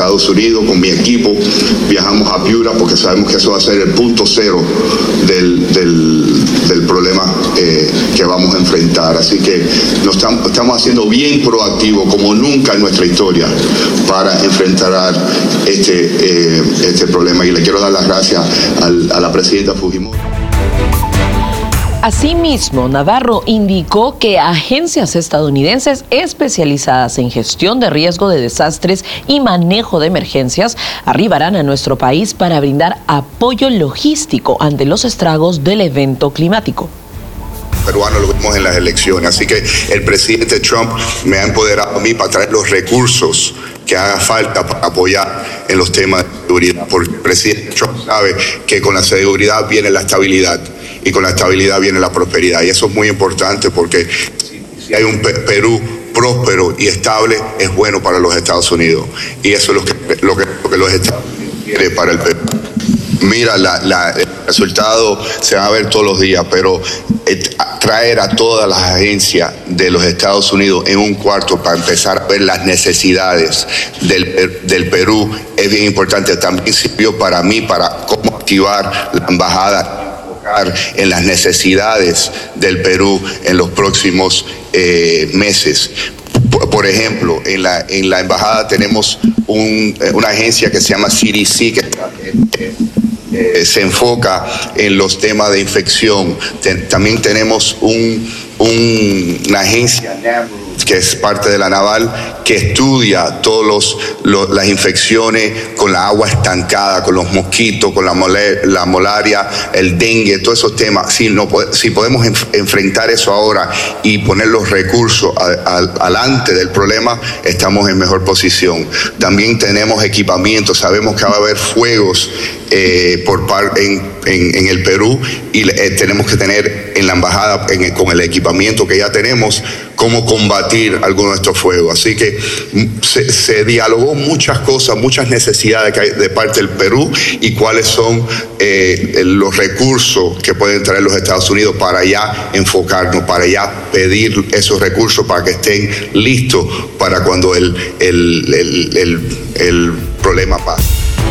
Estados Unidos, con mi equipo, viajamos a Piura porque sabemos que eso va a ser el punto cero del problema que vamos a enfrentar. Así que nos estamos haciendo bien proactivos como nunca en nuestra historia para enfrentar este problema, y le quiero dar las gracias a la presidenta Fujimori. Asimismo, Navarro indicó que agencias estadounidenses especializadas en gestión de riesgo de desastres y manejo de emergencias arribarán a nuestro país para brindar apoyo logístico ante los estragos del evento climático. Peruanos lo vimos en las elecciones, así que el presidente Trump me ha empoderado a mí para traer los recursos que haga falta para apoyar en los temas de seguridad, porque el presidente Trump sabe que con la seguridad viene la estabilidad y con la estabilidad viene la prosperidad, y eso es muy importante porque si hay un Perú próspero y estable es bueno para los Estados Unidos, y eso es lo que los Estados Unidos quieren para el Perú. Mira, el resultado se va a ver todos los días, pero traer a todas las agencias de los Estados Unidos en un cuarto para empezar a ver las necesidades del Perú es bien importante. También sirvió para mí para cómo activar la embajada en las necesidades del Perú en los próximos meses. Por ejemplo, en la embajada tenemos una agencia que se llama CDC, que se enfoca en los temas de infección. También tenemos una agencia que es parte de la Naval, que estudia todas las infecciones con la agua estancada, con los mosquitos, con la malaria, el dengue, todos esos temas. Si podemos enfrentar eso ahora y poner los recursos alante del problema, estamos en mejor posición. También tenemos equipamiento, sabemos que va a haber fuegos en el Perú, y tenemos que tener en la embajada, con el equipamiento que ya tenemos, cómo combatir algunos de estos fuegos. Así que se dialogó muchas cosas, muchas necesidades que hay de parte del Perú, y cuáles son los recursos que pueden traer los Estados Unidos para ya enfocarnos, para ya pedir esos recursos para que estén listos para cuando el problema pase.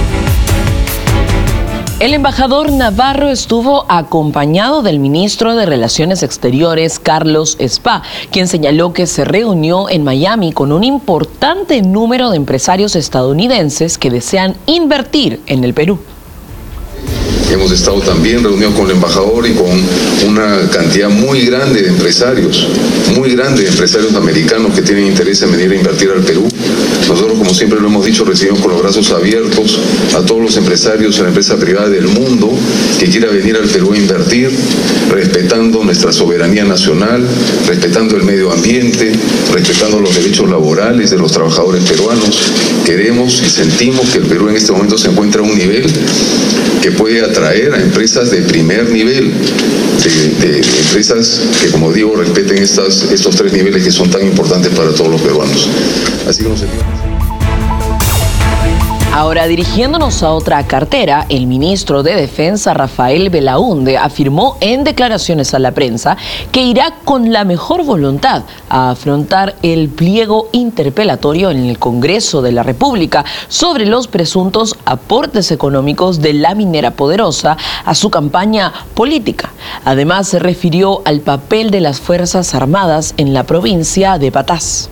El embajador Navarro estuvo acompañado del ministro de Relaciones Exteriores, Carlos Spa, quien señaló que se reunió en Miami con un importante número de empresarios estadounidenses que desean invertir en el Perú. Hemos estado también reunidos con el embajador y con una cantidad muy grande de empresarios americanos que tienen interés en venir a invertir al Perú. Nosotros, como siempre lo hemos dicho, recibimos con los brazos abiertos a todos los empresarios de la empresa privada del mundo que quiera venir al Perú a invertir, respetando nuestra soberanía nacional, respetando el medio ambiente, respetando los derechos laborales de los trabajadores peruanos. Queremos y sentimos que el Perú en este momento se encuentra a un nivel que puede atraer a empresas de primer nivel, de empresas que, como digo, respeten estos tres niveles que son tan importantes para todos los peruanos. Así que nos sentimos. Ahora, dirigiéndonos a otra cartera, el ministro de Defensa, Rafael Belaúnde, afirmó en declaraciones a la prensa que irá con la mejor voluntad a afrontar el pliego interpelatorio en el Congreso de la República sobre los presuntos aportes económicos de la minera Poderosa a su campaña política. Además, se refirió al papel de las Fuerzas Armadas en la provincia de Patás.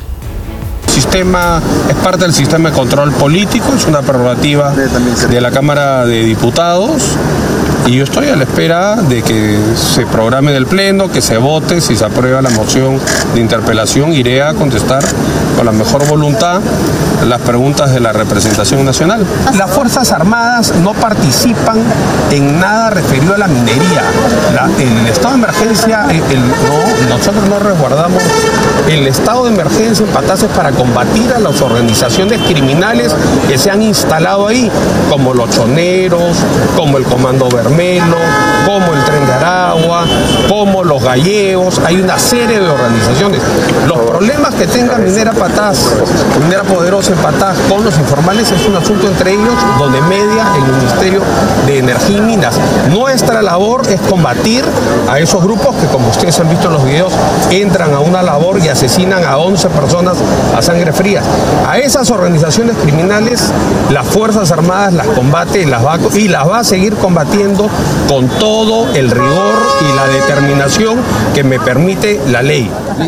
Es parte del sistema de control político, es una prerrogativa de la Cámara de Diputados, y yo estoy a la espera de que se programe en el Pleno, que se vote. Si se aprueba la moción de interpelación, iré a contestar con la mejor voluntad las preguntas de la representación nacional. Las Fuerzas Armadas no participan en nada referido a la minería. En el estado de emergencia, nosotros no resguardamos el estado de emergencia en Patás es para combatir a las organizaciones criminales que se han instalado ahí, como los choneros, como el Comando Bermelo, como el Tren de Aragua, como los gallegos, hay una serie de organizaciones. Los problemas que tenga Minera Poderosa en Patás con los informales es un asunto entre ellos donde media el Ministerio de Energía y Minas. Nuestra labor es combatir a esos grupos que, como ustedes han visto en los videos, entran a una labor y asesinan a 11 personas a sangre fría. A esas organizaciones criminales las Fuerzas Armadas las combate y las va a seguir combatiendo con todo el rigor y la determinación que me permite la ley.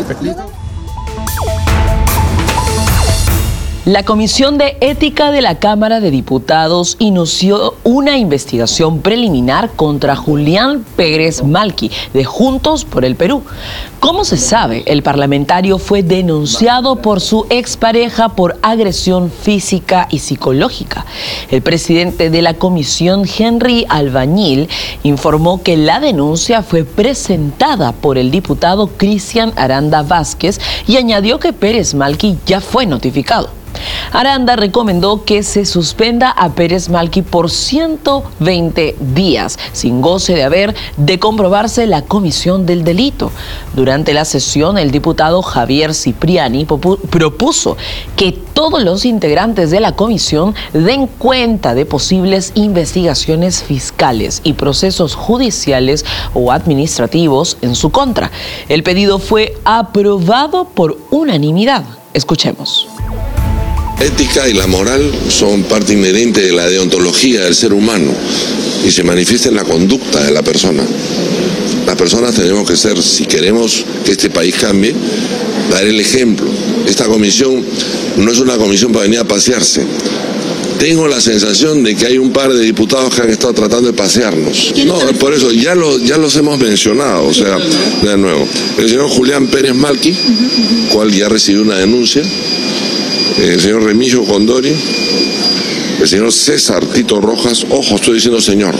La Comisión de Ética de la Cámara de Diputados inició una investigación preliminar contra Julián Pérez Malqui, de Juntos por el Perú. Como se sabe, el parlamentario fue denunciado por su expareja por agresión física y psicológica. El presidente de la comisión, Henry Albañil, informó que la denuncia fue presentada por el diputado Cristian Aranda Vázquez y añadió que Pérez Malqui ya fue notificado. Aranda recomendó que se suspenda a Pérez Malqui por 120 días, sin goce de haber de comprobarse la comisión del delito. Durante la sesión, el diputado Javier Cipriani propuso que todos los integrantes de la comisión den cuenta de posibles investigaciones fiscales y procesos judiciales o administrativos en su contra. El pedido fue aprobado por unanimidad. Escuchemos. La ética y la moral son parte inherente de la deontología del ser humano y se manifiesta en la conducta de la persona. Las personas tenemos que ser, si queremos que este país cambie, dar el ejemplo. Esta comisión no es una comisión para venir a pasearse. Tengo la sensación de que hay un par de diputados que han estado tratando de pasearnos. No, por eso ya los hemos mencionado, o sea, de nuevo. El señor Julián Pérez Malqui, cual ya recibió una denuncia, el señor Remigio Condori, el señor César Tito Rojas, ojo, estoy diciendo señor.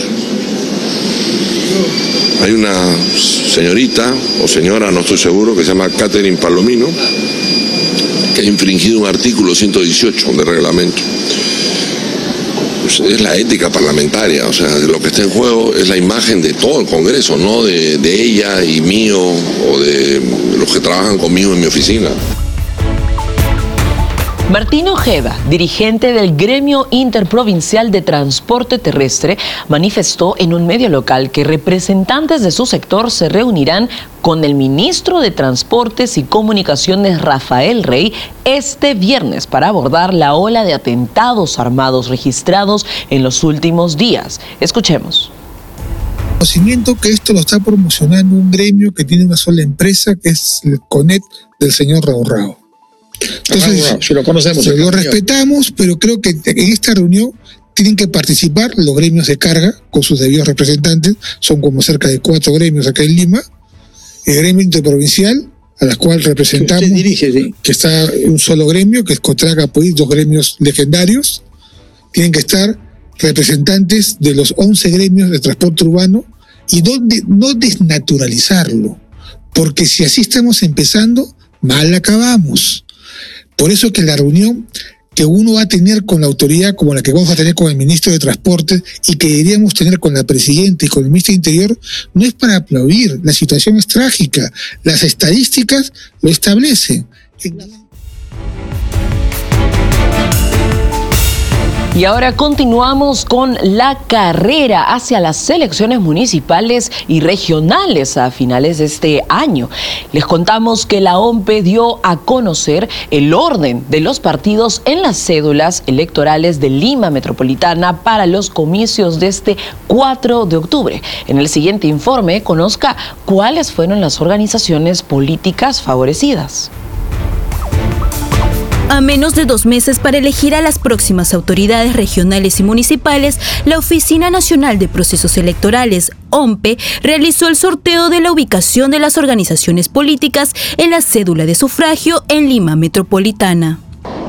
Hay una señorita o señora, no estoy seguro, que se llama Catherine Palomino, que ha infringido un artículo 118 del reglamento. Es la ética parlamentaria, o sea, lo que está en juego es la imagen de todo el Congreso, no de ella y mío o de los que trabajan conmigo en mi oficina. Martín Ojeda, dirigente del Gremio Interprovincial de Transporte Terrestre, manifestó en un medio local que representantes de su sector se reunirán con el ministro de Transportes y Comunicaciones, Rafael Rey, este viernes para abordar la ola de atentados armados registrados en los últimos días. Escuchemos. Conocimiento que esto lo está promocionando un gremio que tiene una sola empresa, que es el CONET del señor Raúl Rao. Entonces, si lo conocemos, lo respetamos, pero creo que en esta reunión tienen que participar los gremios de carga con sus debidos representantes. Son como cerca de 4 gremios acá en Lima. El gremio interprovincial, a la cual representamos, que dirige, ¿sí? Que está un solo gremio, que es Cotraga, pues 2 gremios legendarios. Tienen que estar representantes de los 11 gremios de transporte urbano y no desnaturalizarlo, porque si así estamos empezando, mal acabamos. Por eso que la reunión que uno va a tener con la autoridad como la que vamos a tener con el ministro de Transporte y que deberíamos tener con la presidenta y con el ministro de Interior, no es para aplaudir. La situación es trágica. Las estadísticas lo establecen. Y ahora continuamos con la carrera hacia las elecciones municipales y regionales a finales de este año. Les contamos que la OMPE dio a conocer el orden de los partidos en las cédulas electorales de Lima Metropolitana para los comicios de este 4 de octubre. En el siguiente informe, conozca cuáles fueron las organizaciones políticas favorecidas. A menos de 2 meses para elegir a las próximas autoridades regionales y municipales, la Oficina Nacional de Procesos Electorales, OMPE, realizó el sorteo de la ubicación de las organizaciones políticas en la cédula de sufragio en Lima Metropolitana.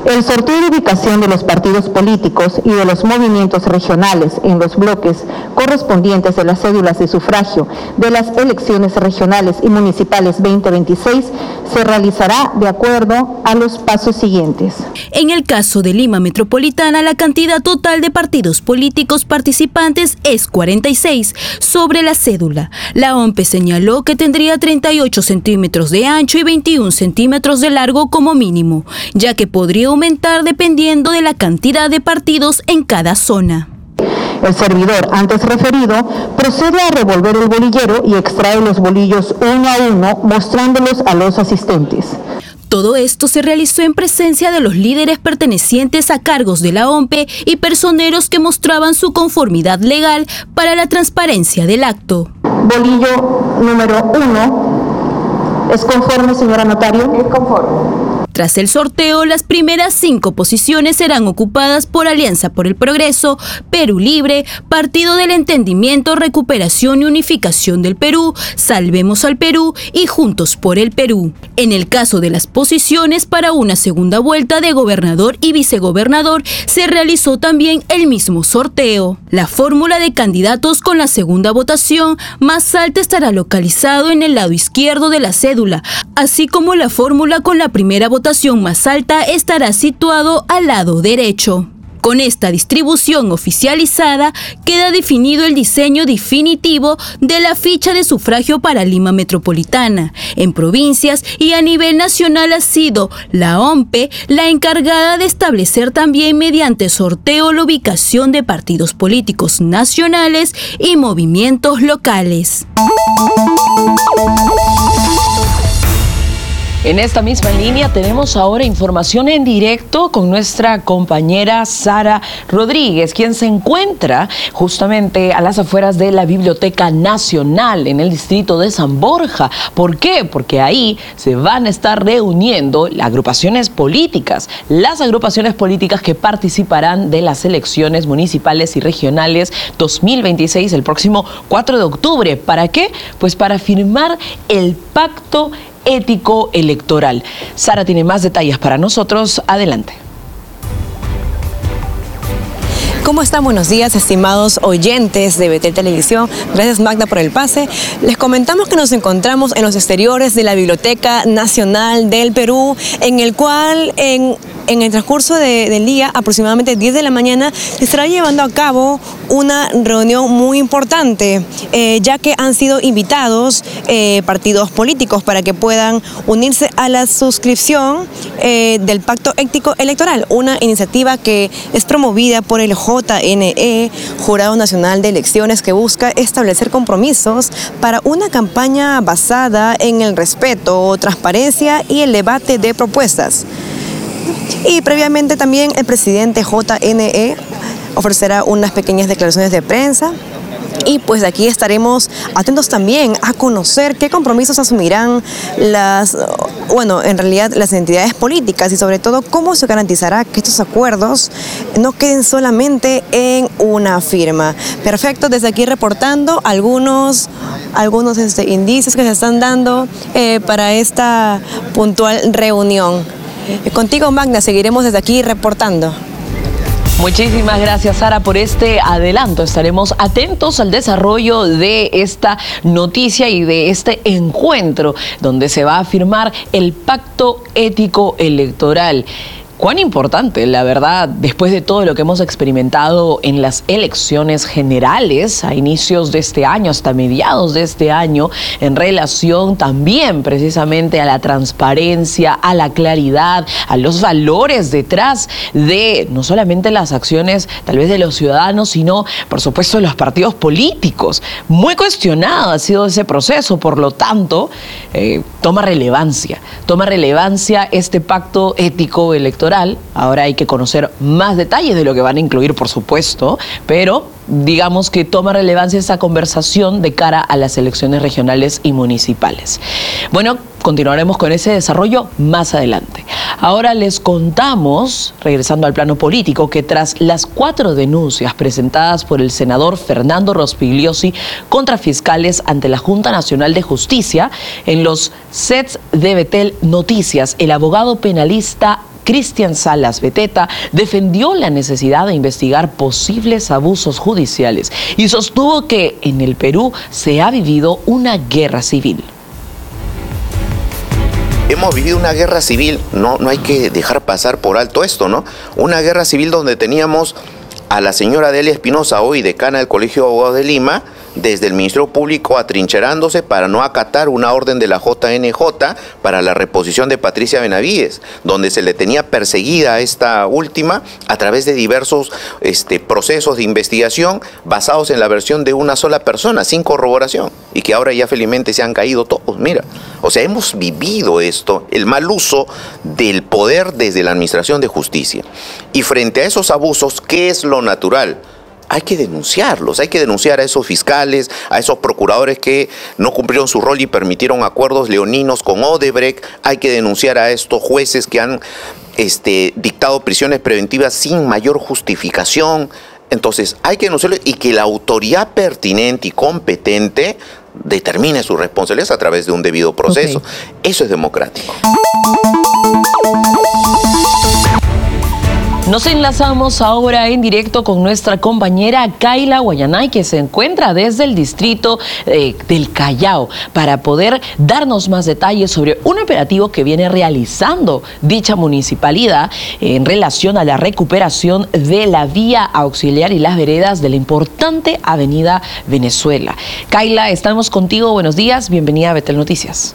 El sorteo de ubicación de los partidos políticos y de los movimientos regionales en los bloques correspondientes de las cédulas de sufragio de las elecciones regionales y municipales 2026 se realizará de acuerdo a los pasos siguientes. En el caso de Lima Metropolitana, la cantidad total de partidos políticos participantes es 46 sobre la cédula. La OMPE señaló que tendría 38 centímetros de ancho y 21 centímetros de largo como mínimo, ya que podría aumentar dependiendo de la cantidad de partidos en cada zona. El servidor antes referido procede a revolver el bolillero y extrae los bolillos uno a uno, mostrándolos a los asistentes. Todo esto se realizó en presencia de los líderes pertenecientes a cargos de la OMPE y personeros que mostraban su conformidad legal para la transparencia del acto. Bolillo número 1. ¿Es conforme, señora notario? Es conforme. Tras el sorteo, las primeras 5 posiciones serán ocupadas por Alianza por el Progreso, Perú Libre, Partido del Entendimiento, Recuperación y Unificación del Perú, Salvemos al Perú y Juntos por el Perú. En el caso de las posiciones para una segunda vuelta de gobernador y vicegobernador, se realizó también el mismo sorteo. La fórmula de candidatos con la segunda votación más alta estará localizado en el lado izquierdo de la cédula, así como la fórmula con la primera votación más alta estará situado al lado derecho. Con esta distribución oficializada, queda definido el diseño definitivo de la ficha de sufragio para Lima Metropolitana. En provincias y a nivel nacional ha sido la OMPE la encargada de establecer también mediante sorteo la ubicación de partidos políticos nacionales y movimientos locales. En esta misma línea tenemos ahora información en directo con nuestra compañera Sara Rodríguez, quien se encuentra justamente a las afueras de la Biblioteca Nacional en el distrito de San Borja. ¿Por qué? Porque ahí se van a estar reuniendo las agrupaciones políticas que participarán de las elecciones municipales y regionales 2026 el próximo 4 de octubre. ¿Para qué? Pues para firmar el pacto ético electoral. Sara tiene más detalles para nosotros. Adelante. ¿Cómo están? Buenos días, estimados oyentes de BT Televisión. Gracias, Magda, por el pase. Les comentamos que nos encontramos en los exteriores de la Biblioteca Nacional del Perú, en el cual en el transcurso del día, aproximadamente 10 de la mañana, se estará llevando a cabo una reunión muy importante, ya que han sido invitados partidos políticos para que puedan unirse a la suscripción del Pacto Ético Electoral, una iniciativa que es promovida por el JNE, Jurado Nacional de Elecciones, que busca establecer compromisos para una campaña basada en el respeto, transparencia y el debate de propuestas. Y previamente también el presidente JNE ofrecerá unas pequeñas declaraciones de prensa. Y pues de aquí estaremos atentos también a conocer qué compromisos asumirán las entidades políticas y sobre todo cómo se garantizará que estos acuerdos no queden solamente en una firma. Perfecto, desde aquí reportando algunos indicios que se están dando para esta puntual reunión. Contigo, Magda, seguiremos desde aquí reportando. Muchísimas gracias, Sara, por este adelanto. Estaremos atentos al desarrollo de esta noticia y de este encuentro donde se va a firmar el Pacto Ético Electoral. Cuán importante, la verdad, después de todo lo que hemos experimentado en las elecciones generales a inicios de este año, hasta mediados de este año, en relación también precisamente a la transparencia, a la claridad, a los valores detrás de no solamente las acciones tal vez de los ciudadanos, sino por supuesto de los partidos políticos. Muy cuestionado ha sido ese proceso, por lo tanto, toma relevancia este pacto ético electoral. Ahora hay que conocer más detalles de lo que van a incluir, por supuesto, pero digamos que toma relevancia esta conversación de cara a las elecciones regionales y municipales. Bueno, continuaremos con ese desarrollo más adelante. Ahora les contamos, regresando al plano político, que tras las 4 denuncias presentadas por el senador Fernando Rospigliosi contra fiscales ante la Junta Nacional de Justicia, en los sets de Betel Noticias, el abogado penalista Cristian Salas Beteta, defendió la necesidad de investigar posibles abusos judiciales y sostuvo que en el Perú se ha vivido una guerra civil. Hemos vivido una guerra civil, no hay que dejar pasar por alto esto, ¿no? Una guerra civil donde teníamos a la señora Delia Espinosa, hoy decana del Colegio de Abogados de Lima, desde el Ministerio Público atrincherándose para no acatar una orden de la JNJ para la reposición de Patricia Benavides, donde se le tenía perseguida a esta última a través de diversos procesos de investigación basados en la versión de una sola persona, sin corroboración, y que ahora ya felizmente se han caído todos. Mira, o sea, hemos vivido esto, el mal uso del poder desde la Administración de Justicia. Y frente a esos abusos, ¿qué es lo natural? Hay que denunciarlos, hay que denunciar a esos fiscales, a esos procuradores que no cumplieron su rol y permitieron acuerdos leoninos con Odebrecht, hay que denunciar a estos jueces que han dictado prisiones preventivas sin mayor justificación. Entonces hay que denunciarlos y que la autoridad pertinente y competente determine su responsabilidad a través de un debido proceso. Eso es democrático. Nos enlazamos ahora en directo con nuestra compañera Kayla Guayanay, que se encuentra desde el distrito del Callao, para poder darnos más detalles sobre un operativo que viene realizando dicha municipalidad en relación a la recuperación de la vía auxiliar y las veredas de la importante avenida Venezuela. Kayla, estamos contigo, buenos días, bienvenida a Betel Noticias.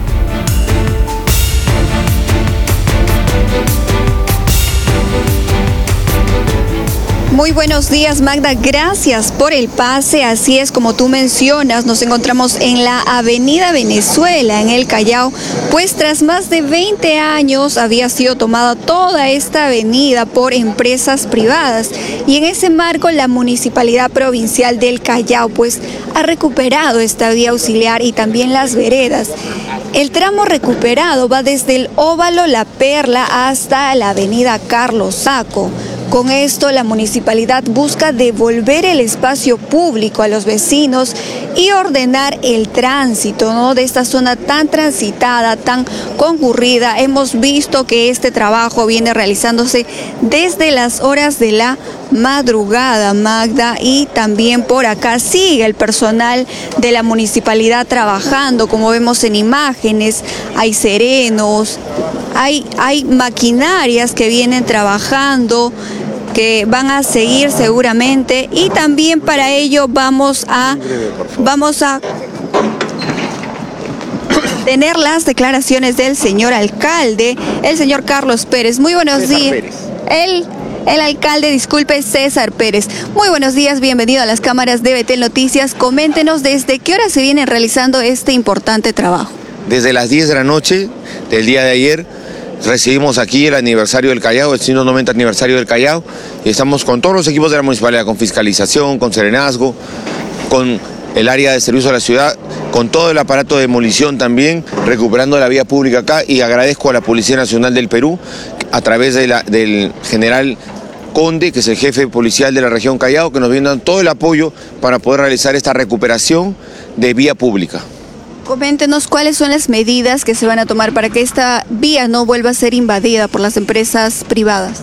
Muy buenos días, Magda, gracias por el pase. Así es, como tú mencionas, nos encontramos en la avenida Venezuela, en el Callao, pues tras más de 20 años había sido tomada toda esta avenida por empresas privadas, y en ese marco la Municipalidad Provincial del Callao pues ha recuperado esta vía auxiliar y también las veredas. El tramo recuperado va desde el Óvalo La Perla hasta la avenida Carlos Saco. Con esto, la municipalidad busca devolver el espacio público a los vecinos y ordenar el tránsito, ¿no?, de esta zona tan transitada, tan concurrida. Hemos visto que este trabajo viene realizándose desde las horas de la madrugada, Magda, y también por acá sigue el personal de la municipalidad trabajando, como vemos en imágenes. Hay serenos, hay maquinarias que vienen trabajando, que van a seguir seguramente, y también para ello vamos a tener las declaraciones del señor alcalde, el señor Carlos Pérez. Muy buenos días. El alcalde, disculpe, César Pérez. Muy buenos días, bienvenido a las cámaras de Betel Noticias. Coméntenos desde qué hora se viene realizando este importante trabajo. Desde las 10 de la noche del día de ayer recibimos aquí el aniversario del Callao, el 190 aniversario del Callao, y estamos con todos los equipos de la municipalidad, con fiscalización, con serenazgo, con el área de servicio a la ciudad, con todo el aparato de demolición también, recuperando la vía pública acá, y agradezco a la Policía Nacional del Perú, a través de del general Conde, que es el jefe policial de la región Callao, que nos viene dando todo el apoyo para poder realizar esta recuperación de vía pública. Coméntenos cuáles son las medidas que se van a tomar para que esta vía no vuelva a ser invadida por las empresas privadas.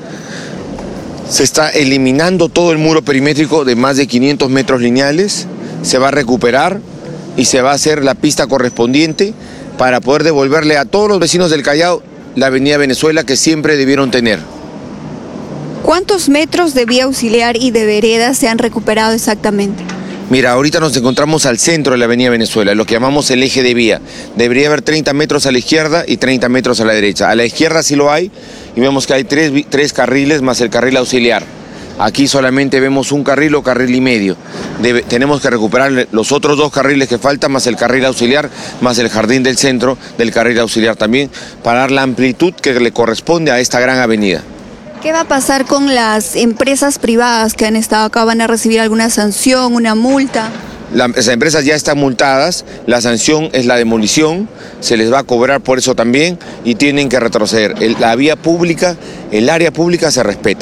Se está eliminando todo el muro perimétrico de más de 500 metros lineales, se va a recuperar y se va a hacer la pista correspondiente para poder devolverle a todos los vecinos del Callao la avenida Venezuela que siempre debieron tener. ¿Cuántos metros de vía auxiliar y de vereda se han recuperado exactamente? Mira, ahorita nos encontramos al centro de la avenida Venezuela, lo que llamamos el eje de vía. Debería haber 30 metros a la izquierda y 30 metros a la derecha. A la izquierda sí lo hay, y vemos que hay tres carriles más el carril auxiliar. Aquí solamente vemos un carril o carril y medio. Tenemos que recuperar los otros 2 carriles que faltan, más el carril auxiliar, más el jardín del centro del carril auxiliar también, para dar la amplitud que le corresponde a esta gran avenida. ¿Qué va a pasar con las empresas privadas que han estado acá? ¿Van a recibir alguna sanción, una multa? Las empresas ya están multadas, la sanción es la demolición, se les va a cobrar por eso también, y tienen que retroceder. La vía pública, el área pública se respeta.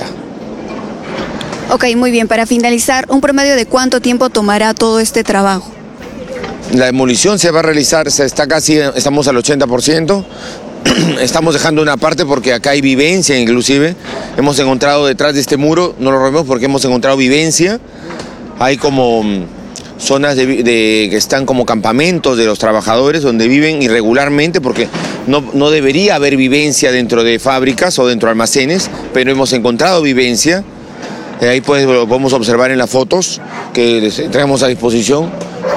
Ok, muy bien. Para finalizar, ¿un promedio de cuánto tiempo tomará todo este trabajo? La demolición se va a realizar, estamos al 80%, estamos dejando una parte porque acá hay vivencia inclusive. Hemos encontrado detrás de este muro, no lo rompemos porque hemos encontrado vivencia. Hay como zonas que están como campamentos de los trabajadores donde viven irregularmente porque no debería haber vivencia dentro de fábricas o dentro de almacenes, pero hemos encontrado vivencia. Ahí pues lo podemos observar en las fotos que les traemos a disposición.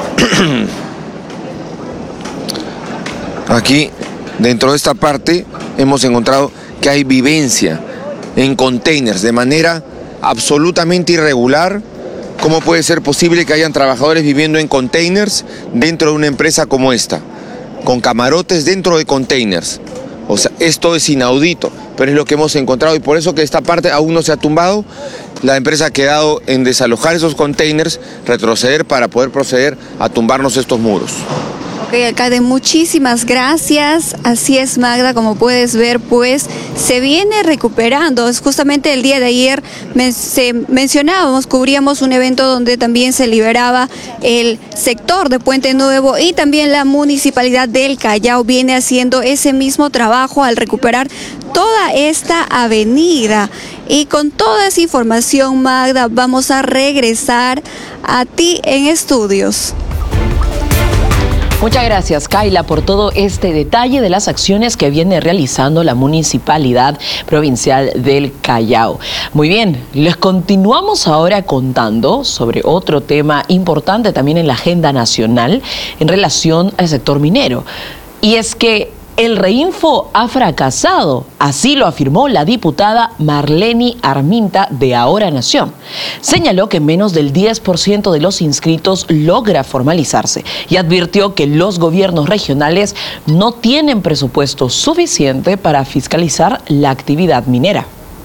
Aquí, dentro de esta parte, hemos encontrado que hay vivencia en containers de manera absolutamente irregular. ¿Cómo puede ser posible que hayan trabajadores viviendo en containers dentro de una empresa como esta? Con camarotes dentro de containers. O sea, esto es inaudito, pero es lo que hemos encontrado y por eso que esta parte aún no se ha tumbado. La empresa ha quedado en desalojar esos containers, retroceder para poder proceder a tumbarnos estos muros. Ok, alcalde, muchísimas gracias. Así es, Magda, como puedes ver, pues se viene recuperando. Es justamente el día de ayer cubríamos un evento donde también se liberaba el sector de Puente Nuevo y también la Municipalidad del Callao viene haciendo ese mismo trabajo al recuperar toda esta avenida. Y con toda esa información, Magda, vamos a regresar a ti en estudios. Muchas gracias, Kayla, por todo este detalle de las acciones que viene realizando la Municipalidad Provincial del Callao. Muy bien, les continuamos ahora contando sobre otro tema importante también en la agenda nacional en relación al sector minero. Y es que el Reinfo ha fracasado, así lo afirmó la diputada Marleni Arminta de Ahora Nación. Señaló que menos del 10% de los inscritos logra formalizarse y advirtió que los gobiernos regionales no tienen presupuesto suficiente para fiscalizar la actividad minera.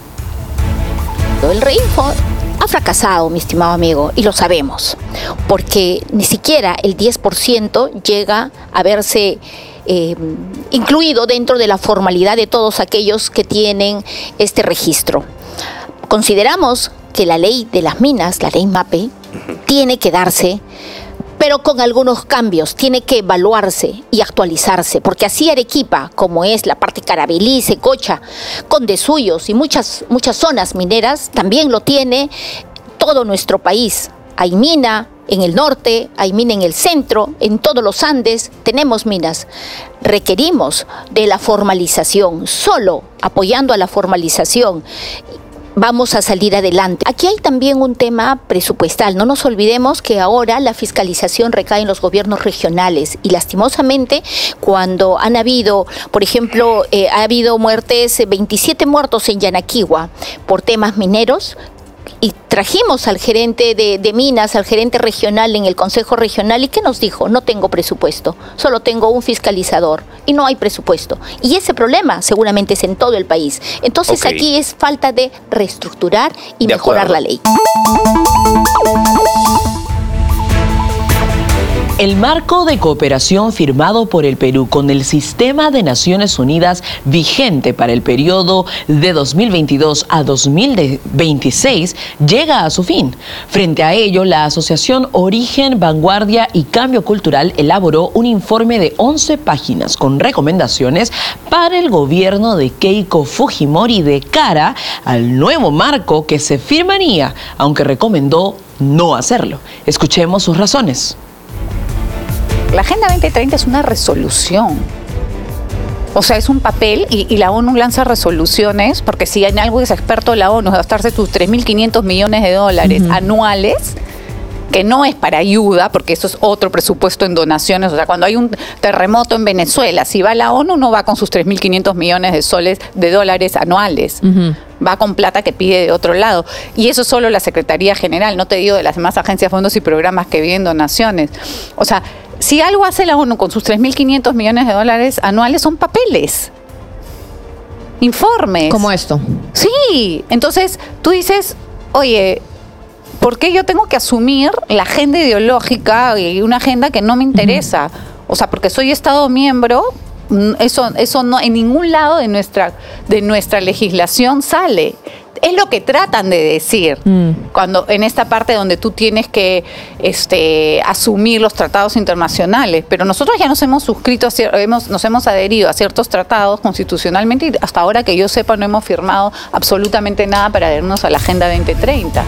El Reinfo ha fracasado, mi estimado amigo, y lo sabemos, porque ni siquiera el 10% llega a verse incluido dentro de la formalidad de todos aquellos que tienen este registro. Consideramos que la ley de las minas, la ley MAPE, tiene que darse, pero con algunos cambios, tiene que evaluarse y actualizarse, porque así Arequipa, como es la parte Carabalí, Secocha, Condesuyos y muchas zonas mineras, también lo tiene todo nuestro país. Hay mina en el norte, hay mina en el centro, en todos los Andes tenemos minas. Requerimos de la formalización, solo apoyando a la formalización vamos a salir adelante. Aquí hay también un tema presupuestal. No nos olvidemos que ahora la fiscalización recae en los gobiernos regionales y lastimosamente cuando han habido, por ejemplo, ha habido muertes, 27 muertos en Yanaquigua por temas mineros, y trajimos al gerente de minas, al gerente regional en el Consejo Regional, y ¿qué nos dijo? No tengo presupuesto, solo tengo un fiscalizador y no hay presupuesto. Y ese problema seguramente es en todo el país. Entonces aquí es falta de reestructurar y mejorar la ley. El marco de cooperación firmado por el Perú con el Sistema de Naciones Unidas vigente para el periodo de 2022 a 2026 llega a su fin. Frente a ello, la Asociación Origen, Vanguardia y Cambio Cultural elaboró un informe de 11 páginas con recomendaciones para el gobierno de Keiko Fujimori de cara al nuevo marco que se firmaría, aunque recomendó no hacerlo. Escuchemos sus razones. La Agenda 2030 es una resolución. O sea, es un papel y la ONU lanza resoluciones, porque si en algo es experto la ONU, es gastarse tus 3.500 millones de dólares anuales, que no es para ayuda, porque eso es otro presupuesto en donaciones. O sea, cuando hay un terremoto en Venezuela, si va la ONU, no va con sus 3.500 millones de dólares anuales. Va con plata que pide de otro lado. Y eso solo la Secretaría General, no te digo de las demás agencias, fondos y programas que vienen donaciones. O sea, si algo hace la ONU con sus 3.500 millones de dólares anuales, son papeles, informes. Como esto. Sí, entonces tú dices, oye, ¿por qué yo tengo que asumir la agenda ideológica y una agenda que no me interesa? O sea, porque soy Estado miembro, eso no en ningún lado de nuestra legislación sale. Es lo que tratan de decir cuando en esta parte donde tú tienes que asumir los tratados internacionales. Pero nosotros ya nos hemos suscrito, nos hemos adherido a ciertos tratados constitucionalmente y hasta ahora que yo sepa no hemos firmado absolutamente nada para adherirnos a la Agenda 2030.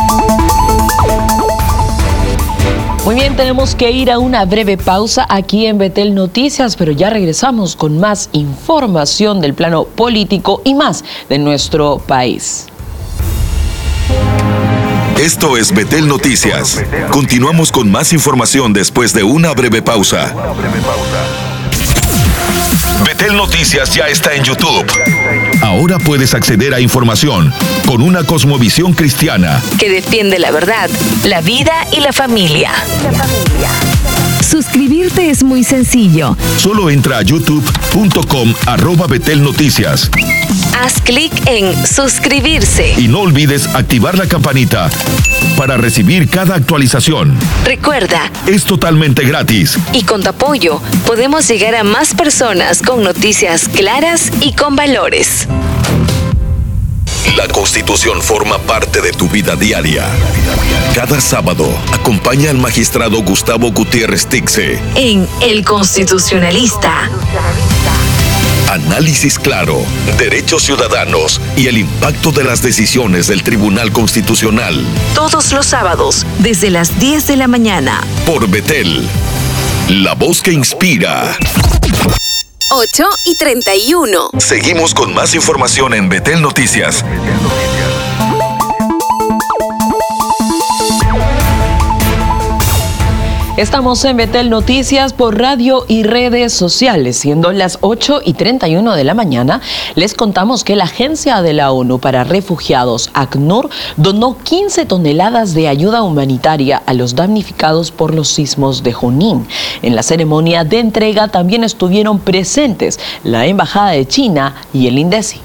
Muy bien, tenemos que ir a una breve pausa aquí en Betel Noticias, pero ya regresamos con más información del plano político y más de nuestro país. Esto es Betel Noticias. Continuamos con más información después de una breve pausa. Betel Noticias ya está en YouTube. Ahora puedes acceder a información con una cosmovisión cristiana que defiende la verdad, la vida y la familia. Suscribirte es muy sencillo. Solo entra a youtube.com/Betel Noticias. Haz clic en suscribirse. Y no olvides activar la campanita para recibir cada actualización. Recuerda, es totalmente gratis. Y con tu apoyo podemos llegar a más personas con noticias claras y con valores. La Constitución forma parte de tu vida diaria. Cada sábado, acompaña al magistrado Gustavo Gutiérrez Tixe en El Constitucionalista. Análisis claro, derechos ciudadanos y el impacto de las decisiones del Tribunal Constitucional. Todos los sábados, desde las 10 de la mañana. Por Betel, la voz que inspira. 8:31. Seguimos con más información en Betel Noticias. Estamos en Betel Noticias por radio y redes sociales. Siendo las 8:31 de la mañana, les contamos que la Agencia de la ONU para Refugiados, ACNUR, donó 15 toneladas de ayuda humanitaria a los damnificados por los sismos de Junín. En la ceremonia de entrega también estuvieron presentes la Embajada de China y el INDECI.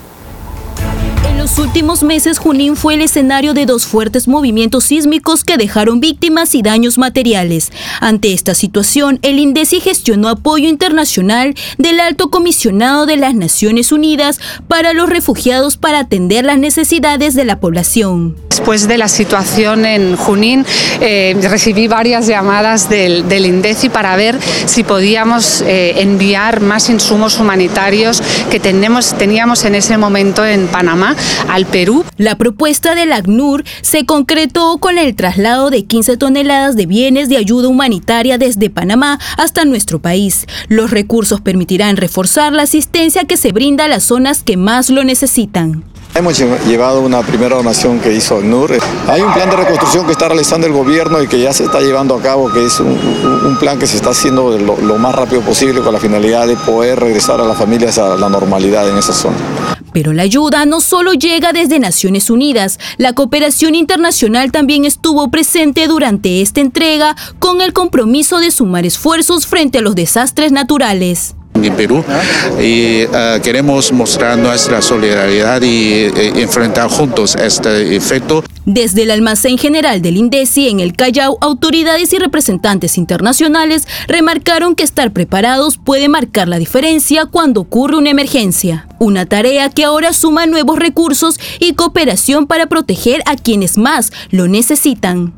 En los últimos meses, Junín fue el escenario de dos fuertes movimientos sísmicos que dejaron víctimas y daños materiales. Ante esta situación, el INDECI gestionó apoyo internacional del Alto Comisionado de las Naciones Unidas para los refugiados para atender las necesidades de la población. Después de la situación en Junín, recibí varias llamadas del INDECI para ver si podíamos enviar más insumos humanitarios que teníamos en ese momento en Panamá al Perú. La propuesta del ACNUR se concretó con el traslado de 15 toneladas de bienes de ayuda humanitaria desde Panamá hasta nuestro país. Los recursos permitirán reforzar la asistencia que se brinda a las zonas que más lo necesitan. Hemos llevado una primera donación que hizo ACNUR. Hay un plan de reconstrucción que está realizando el gobierno y que ya se está llevando a cabo, que es un plan que se está haciendo lo más rápido posible con la finalidad de poder regresar a las familias a la normalidad en esa zona. Pero la ayuda no solo llega desde Naciones Unidas, la cooperación internacional también estuvo presente durante esta entrega con el compromiso de sumar esfuerzos frente a los desastres naturales. En Perú y queremos mostrar nuestra solidaridad y enfrentar juntos este efecto. Desde el almacén general del INDECI en el Callao, autoridades y representantes internacionales remarcaron que estar preparados puede marcar la diferencia cuando ocurre una emergencia. Una tarea que ahora suma nuevos recursos y cooperación para proteger a quienes más lo necesitan.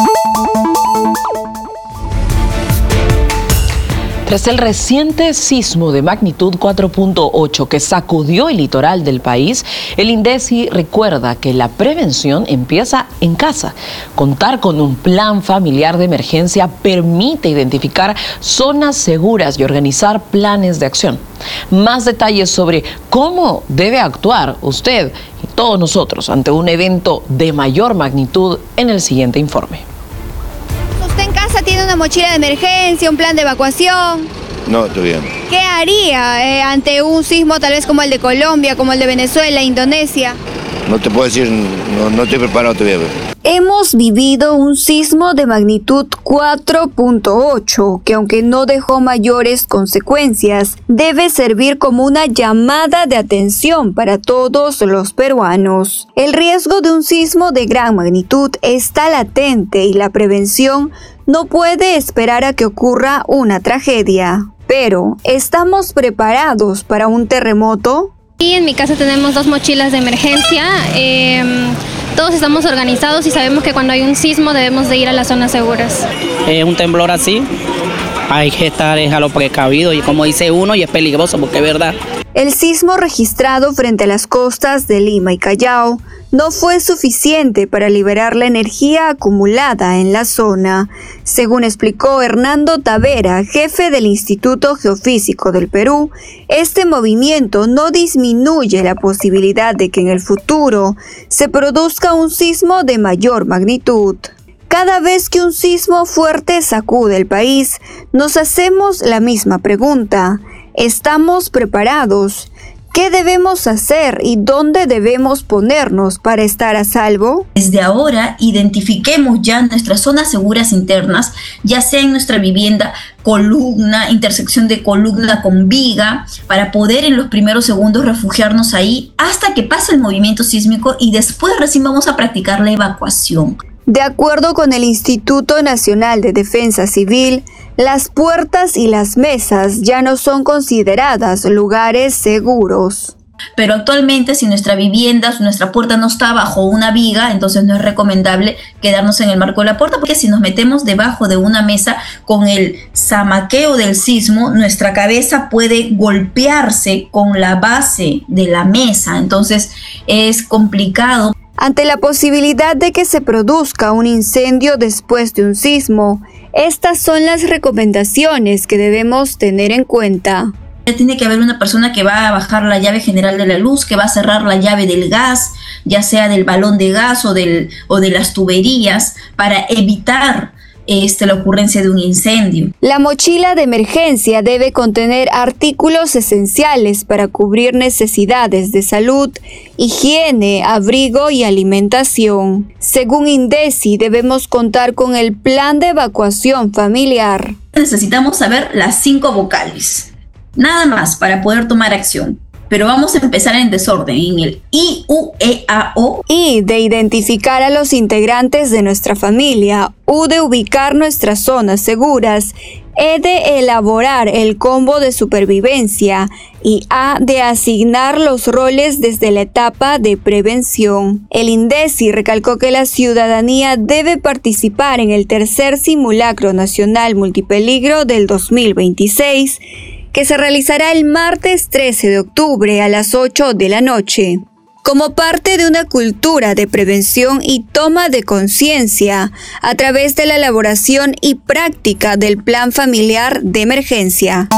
Tras el reciente sismo de magnitud 4.8 que sacudió el litoral del país, el INDECI recuerda que la prevención empieza en casa. Contar con un plan familiar de emergencia permite identificar zonas seguras y organizar planes de acción. Más detalles sobre cómo debe actuar usted y todos nosotros ante un evento de mayor magnitud en el siguiente informe. ¿Usted en casa tiene una mochila de emergencia, un plan de evacuación? No, todavía no. ¿Qué haría ante un sismo tal vez como el de Colombia, como el de Venezuela, Indonesia? No te puedo decir, no estoy preparado todavía. Hemos vivido un sismo de magnitud 4.8 que, aunque no dejó mayores consecuencias, debe servir como una llamada de atención para todos los peruanos. El riesgo de un sismo de gran magnitud está latente y la prevención no puede esperar a que ocurra una tragedia. Pero, ¿estamos preparados para un terremoto? Y en mi casa tenemos 2 mochilas de emergencia. Todos estamos organizados y sabemos que cuando hay un sismo debemos de ir a las zonas seguras. Un temblor así, hay que estar a lo precavido y como dice uno, y es peligroso porque es verdad. El sismo registrado frente a las costas de Lima y Callao no fue suficiente para liberar la energía acumulada en la zona, según explicó Hernando Tavera, jefe del Instituto Geofísico del Perú. Este movimiento no disminuye la posibilidad de que en el futuro se produzca un sismo de mayor magnitud. Cada vez que un sismo fuerte sacude el país, nos hacemos la misma pregunta. ¿Estamos preparados? ¿Qué debemos hacer y dónde debemos ponernos para estar a salvo? Desde ahora, identifiquemos ya nuestras zonas seguras internas, ya sea en nuestra vivienda, columna, intersección de columna con viga, para poder en los primeros segundos refugiarnos ahí hasta que pase el movimiento sísmico y después recién vamos a practicar la evacuación. De acuerdo con el Instituto Nacional de Defensa Civil, las puertas y las mesas ya no son consideradas lugares seguros. Pero actualmente, si nuestra vivienda, nuestra puerta no está bajo una viga, entonces no es recomendable quedarnos en el marco de la puerta, porque si nos metemos debajo de una mesa con el zamaqueo del sismo, nuestra cabeza puede golpearse con la base de la mesa, entonces es complicado. Ante la posibilidad de que se produzca un incendio después de un sismo, estas son las recomendaciones que debemos tener en cuenta. Tiene que haber una persona que va a bajar la llave general de la luz, que va a cerrar la llave del gas, ya sea del balón de gas o de las tuberías, para evitar la ocurrencia de un incendio. La mochila de emergencia debe contener artículos esenciales para cubrir necesidades de salud, higiene, abrigo y alimentación. Según INDECI, debemos contar con el plan de evacuación familiar. Necesitamos saber las 5 vocales, nada más para poder tomar acción. Pero vamos a empezar en desorden, en el I, U, E, A, O. I de identificar a los integrantes de nuestra familia, U de ubicar nuestras zonas seguras, E de elaborar el combo de supervivencia y A de asignar los roles desde la etapa de prevención. El INDECI recalcó que la ciudadanía debe participar en el tercer simulacro nacional multipeligro del 2026, que se realizará el martes 13 de octubre a las 8 de la noche. Como parte de una cultura de prevención y toma de conciencia a través de la elaboración y práctica del Plan Familiar de Emergencia.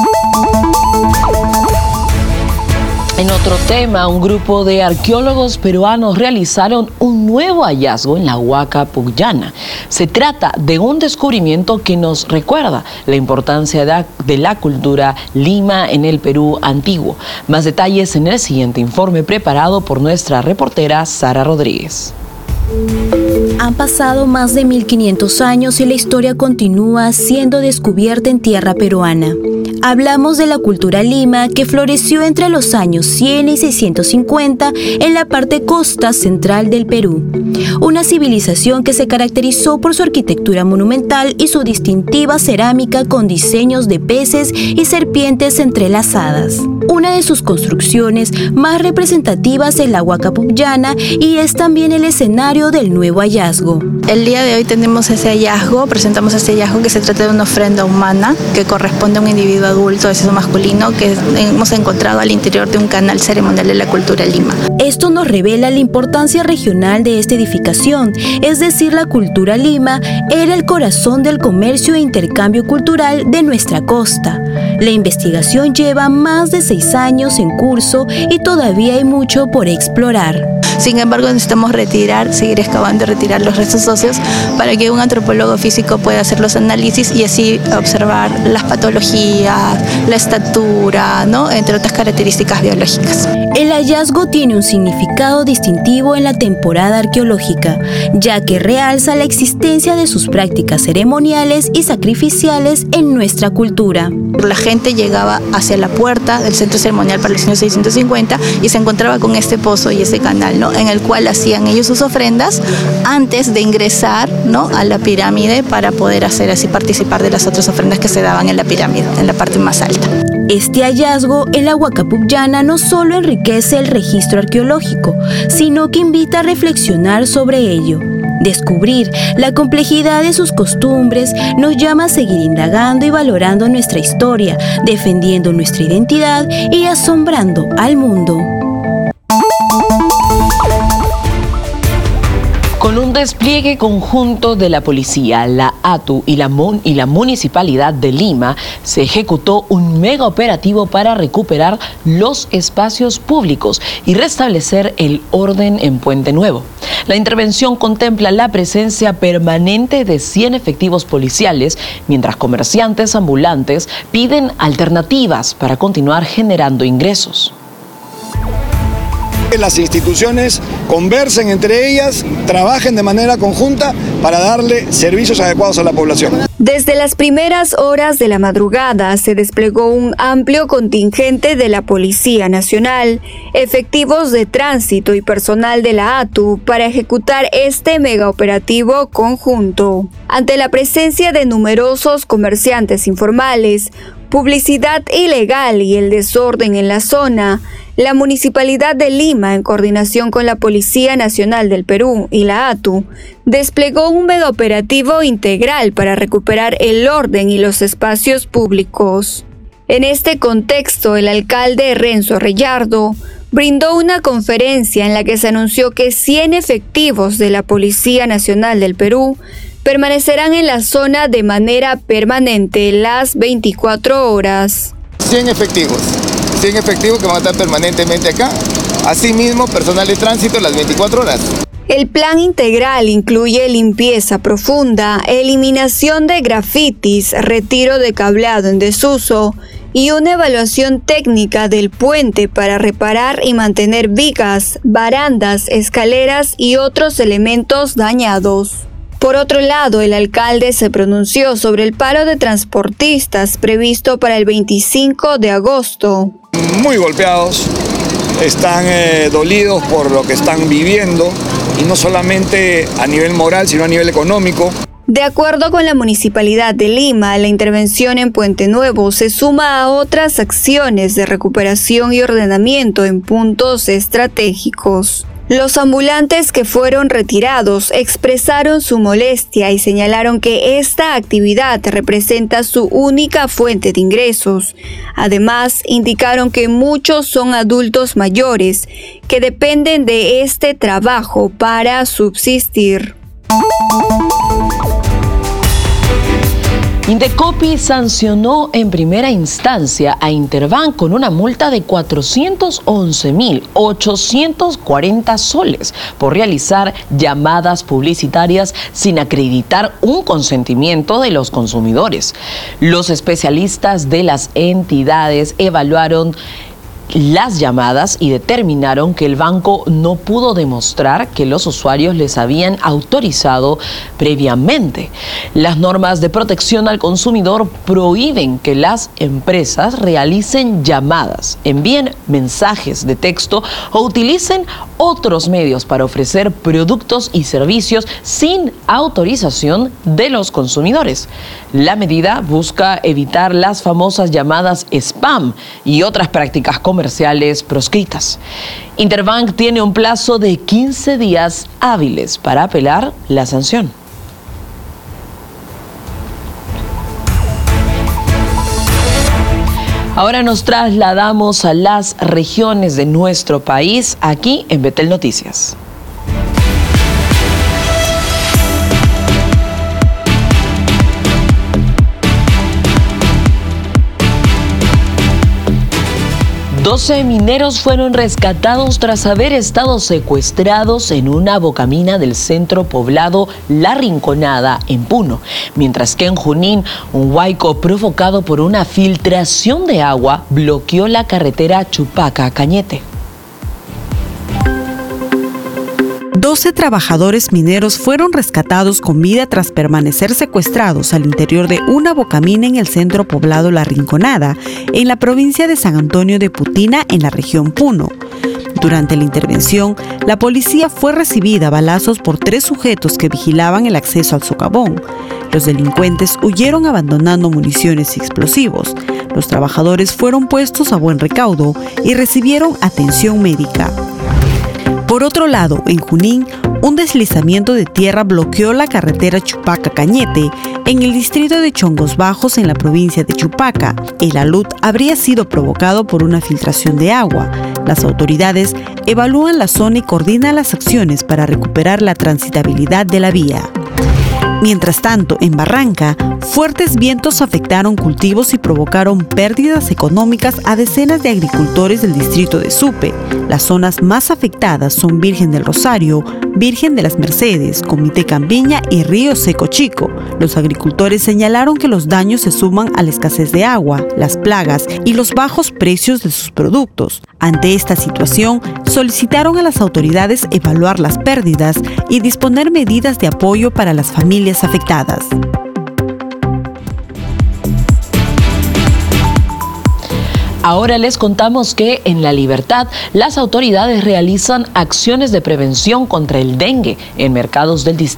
En otro tema, un grupo de arqueólogos peruanos realizaron un nuevo hallazgo en la Huaca Pucllana. Se trata de un descubrimiento que nos recuerda la importancia de la cultura Lima en el Perú antiguo. Más detalles en el siguiente informe preparado por nuestra reportera Sara Rodríguez. Han pasado más de 1500 años y la historia continúa siendo descubierta en tierra peruana. Hablamos de la cultura Lima, que floreció entre los años 100 y 650 en la parte costa central del Perú. Una civilización que se caracterizó por su arquitectura monumental y su distintiva cerámica con diseños de peces y serpientes entrelazadas. Una de sus construcciones más representativas es la Huaca Pucllana y es también el escenario del nuevo hallazgo. El día de hoy tenemos ese hallazgo, presentamos ese hallazgo que se trata de una ofrenda humana que corresponde a un individuo adulto de sexo masculino que hemos encontrado al interior de un canal ceremonial de la cultura Lima. Esto nos revela la importancia regional de esta edificación, es decir, la cultura Lima era el corazón del comercio e intercambio cultural de nuestra costa. La investigación lleva más de 6 años en curso y todavía hay mucho por explorar. Sin embargo, necesitamos seguir excavando y retirar los restos óseos para que un antropólogo físico pueda hacer los análisis y así observar las patologías, la estatura, ¿no?, entre otras características biológicas. El hallazgo tiene un significado distintivo en la temporada arqueológica, ya que realza la existencia de sus prácticas ceremoniales y sacrificiales en nuestra cultura. La gente llegaba hacia la puerta del centro ceremonial para el año 650 y se encontraba con este pozo y este canal, ¿no?, en el cual hacían ellos sus ofrendas antes de ingresar, ¿no?, a la pirámide para poder hacer así participar de las otras ofrendas que se daban en la pirámide, en la parte más alta. Este hallazgo en la Huacapucllana no solo enriquece el registro arqueológico, sino que invita a reflexionar sobre ello. Descubrir la complejidad de sus costumbres nos llama a seguir indagando y valorando nuestra historia, defendiendo nuestra identidad y asombrando al mundo. Con un despliegue conjunto de la policía, la ATU y la Municipalidad de Lima, se ejecutó un mega operativo para recuperar los espacios públicos y restablecer el orden en Puente Nuevo. La intervención contempla la presencia permanente de 100 efectivos policiales, mientras comerciantes ambulantes piden alternativas para continuar generando ingresos. Que las instituciones conversen entre ellas, trabajen de manera conjunta para darle servicios adecuados a la población. Desde las primeras horas de la madrugada se desplegó un amplio contingente de la Policía Nacional, efectivos de tránsito y personal de la ATU para ejecutar este megaoperativo conjunto. Ante la presencia de numerosos comerciantes informales, publicidad ilegal y el desorden en la zona, la Municipalidad de Lima, en coordinación con la Policía Nacional del Perú y la ATU, desplegó un megaoperativo integral para recuperar el orden y los espacios públicos. En este contexto, el alcalde Renzo Reyardo brindó una conferencia en la que se anunció que 100 efectivos de la Policía Nacional del Perú permanecerán en la zona de manera permanente las 24 horas. 100 efectivos que van a estar permanentemente acá. Asimismo, personal de tránsito las 24 horas. El plan integral incluye limpieza profunda, eliminación de grafitis, retiro de cableado en desuso y una evaluación técnica del puente para reparar y mantener vigas, barandas, escaleras y otros elementos dañados. Por otro lado, el alcalde se pronunció sobre el paro de transportistas previsto para el 25 de agosto. Muy golpeados, están dolidos por lo que están viviendo, y no solamente a nivel moral, sino a nivel económico. De acuerdo con la Municipalidad de Lima, la intervención en Puente Nuevo se suma a otras acciones de recuperación y ordenamiento en puntos estratégicos. Los ambulantes que fueron retirados expresaron su molestia y señalaron que esta actividad representa su única fuente de ingresos. Además, indicaron que muchos son adultos mayores que dependen de este trabajo para subsistir. Indecopi sancionó en primera instancia a Interbank con una multa de 411.840 soles por realizar llamadas publicitarias sin acreditar un consentimiento de los consumidores. Los especialistas de las entidades evaluaron las llamadas y determinaron que el banco no pudo demostrar que los usuarios les habían autorizado previamente. Las normas de protección al consumidor prohíben que las empresas realicen llamadas, envíen mensajes de texto o utilicen otros medios para ofrecer productos y servicios sin autorización de los consumidores. La medida busca evitar las famosas llamadas spam y otras prácticas comerciales proscritas. Interbank tiene un plazo de 15 días hábiles para apelar la sanción. Ahora nos trasladamos a las regiones de nuestro país, aquí en Betel Noticias. Doce mineros fueron rescatados tras haber estado secuestrados en una bocamina del centro poblado La Rinconada, en Puno, mientras que en Junín, un huaico provocado por una filtración de agua bloqueó la carretera Chupaca-Cañete. 12 trabajadores mineros fueron rescatados con vida tras permanecer secuestrados al interior de una bocamina en el centro poblado La Rinconada, en la provincia de San Antonio de Putina, en la región Puno. Durante la intervención, la policía fue recibida a balazos por 3 sujetos que vigilaban el acceso al socavón. Los delincuentes huyeron abandonando municiones y explosivos. Los trabajadores fueron puestos a buen recaudo y recibieron atención médica. Por otro lado, en Junín, un deslizamiento de tierra bloqueó la carretera Chupaca-Cañete en el distrito de Chongos Bajos en la provincia de Chupaca. El alud habría sido provocado por una filtración de agua. Las autoridades evalúan la zona y coordinan las acciones para recuperar la transitabilidad de la vía. Mientras tanto, en Barranca, fuertes vientos afectaron cultivos y provocaron pérdidas económicas a decenas de agricultores del distrito de Supe. Las zonas más afectadas son Virgen del Rosario, Virgen de las Mercedes, Comité Campiña y Río Seco Chico. Los agricultores señalaron que los daños se suman a la escasez de agua, las plagas y los bajos precios de sus productos. Ante esta situación, solicitaron a las autoridades evaluar las pérdidas y disponer medidas de apoyo para las familias afectadas. Ahora les contamos que en La Libertad las autoridades realizan acciones de prevención contra el dengue en mercados del distrito.